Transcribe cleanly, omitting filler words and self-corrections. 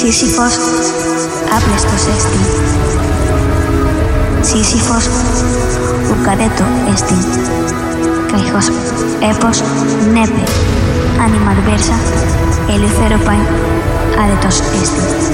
Σύσυφος άπλεστος έστι. Σύσυφος ουκαδέτο έστι. Καηχός έπος νέπε. Αν η μαρβέρσα ελευθερωπάι άρετος έστι.